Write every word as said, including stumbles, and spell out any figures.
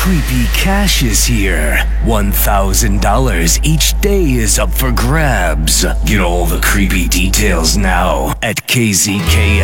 Creepy Cash is here. one thousand dollars each day is up for grabs. Get all the creepy details now at K Z K